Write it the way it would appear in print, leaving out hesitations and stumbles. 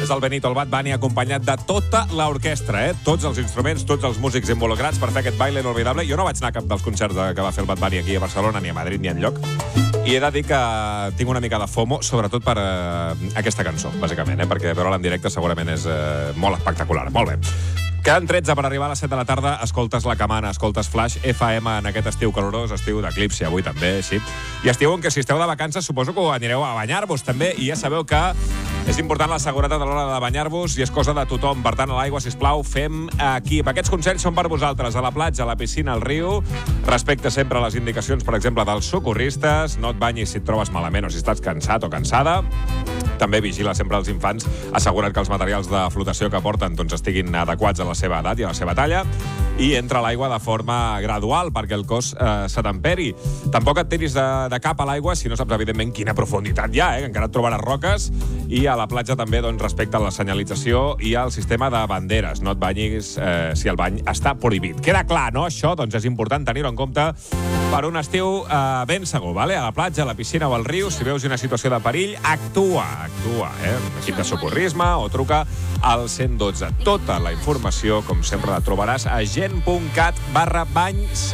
del Benito, el Bad Bunny, acompanyat de tota l'orquestra, Tots els instruments, tots els músics involucrats per fer aquest baile inolvidable. Jo no vaig anar a cap dels concerts que va fer el Bad Bunny aquí a Barcelona, ni a Madrid, ni enlloc. I he de dir que tinc una mica de FOMO, sobretot per aquesta cançó, bàsicament, perquè veure'la en directe segurament és molt espectacular. Molt bé. Queden 13 per arribar a les 7 de la tarda. Escoltes La Camana, escoltes Flash FM en aquest estiu calorós, estiu d'eclipsi, avui també, sí. I estiu en què si esteu de vacances suposo que anireu a banyar-vos també, i ja sabeu que és important la seguretat a l'hora de banyar-vos i és cosa de tothom. Per tant, a l'aigua, sisplau, fem equip. Aquests consells són per vosaltres, a la platja, a la piscina, al riu. Respecta sempre les indicacions, per exemple, dels socorristes. No et banyis si et trobes malament o si estàs cansat o cansada. També vigila sempre els infants, assegura't que els materials de flotació que porten estiguin adequats a la seva edat i a la seva talla, i entra a l'aigua de forma gradual perquè el cos s'atemperi. Tampoc et tiris de cap a l'aigua si no saps, evidentment, quina profunditat hi ha, que encara et trobaràs roques. I a la platja també respecta la senyalització i el sistema de banderes. No et banyis si el bany està prohibit. Queda clar, no? Això és important tenir-ho en compte per un estiu ben segur, vale? A la platja, a la piscina o al riu, si veus una situació de perill, actua, equip de socorrisme o truca al 112. Tota la informació, com sempre, la trobaràs a gent.cat/bany